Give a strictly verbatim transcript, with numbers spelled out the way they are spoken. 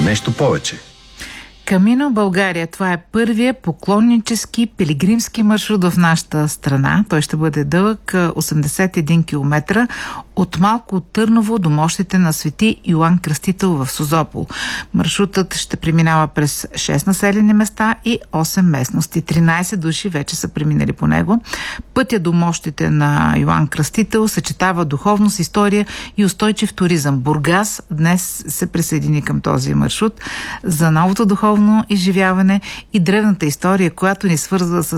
нещо повече. Камино България. Това е първия поклоннически пилигримски маршрут в нашата страна. Той ще бъде дълъг осемдесет и един километра от Малко Търново до мощите на Свети Йоан Кръстител в Созопол. Маршрутът ще преминава през шест населени места и осем местности. тринайсет души вече са преминали по него. Пътя до мощите на Йоан Кръстител съчетава духовност, история и устойчив туризъм. Бургас днес се присъедини към този маршрут за новото духовно изживяване и древната история, която ни свързва с